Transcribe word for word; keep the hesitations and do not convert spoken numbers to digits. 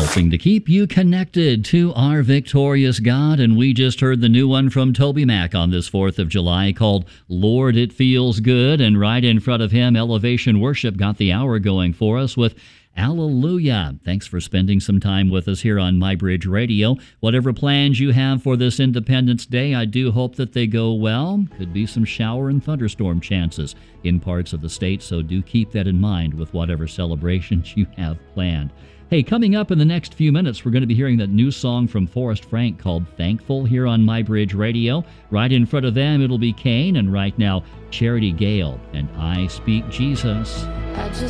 helping to keep you connected to our victorious God. And we just heard the new one from Toby Mac on this fourth of July called Lord, It Feels Good. And right in front of him, Elevation Worship got the hour going for us with Hallelujah. Thanks for spending some time with us here on MyBridge Radio. Whatever plans you have for this Independence Day, I do hope that they go well. Could be some shower and thunderstorm chances in parts of the state, so do keep that in mind with whatever celebrations you have planned. Hey, coming up in the next few minutes, we're going to be hearing that new song from Forrest Frank called Thankful here on MyBridge Radio. Right in front of them, it'll be Kane, and right now, Charity Gale and I Speak Jesus. I just